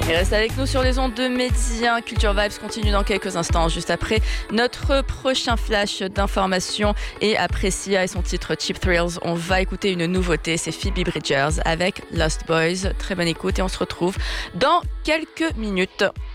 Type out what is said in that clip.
Et reste avec nous sur les ondes de Média. Culture Vibes continue dans quelques instants, juste après notre prochain flash d'informations. Et après Sia et son titre Cheap Thrills, on va écouter une nouveauté, c'est Phoebe Bridgers avec Lost Boys. Très bonne écoute et on se retrouve dans quelques minutes.